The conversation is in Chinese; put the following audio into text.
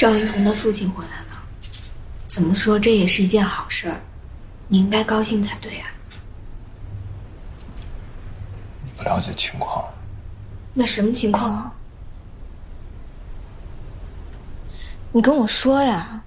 赵一彤的父亲回来了，怎么说这也是一件好事儿，你应该高兴才对啊。 你不了解情况。 那什么情况啊？你跟我说呀。